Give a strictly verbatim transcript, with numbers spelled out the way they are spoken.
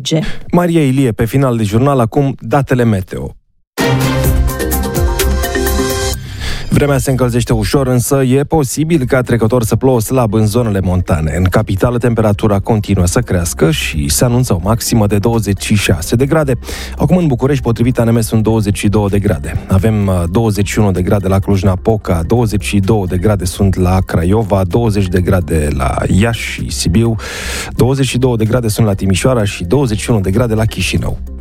alege. Maria Ilie, pe final de jurnal, acum datele meteo. Vremea se încălzește ușor, însă e posibil ca trecător să plouă slab în zonele montane. În capitală, temperatura continuă să crească și se anunță o maximă de douăzeci și șase de grade. Acum în București, potrivit A N M, sunt douăzeci și două de grade. Avem douăzeci și unu de grade la Cluj-Napoca, douăzeci și două de grade sunt la Craiova, douăzeci de grade la Iași și Sibiu, douăzeci și două de grade sunt la Timișoara și douăzeci și unu de grade la Chișinău.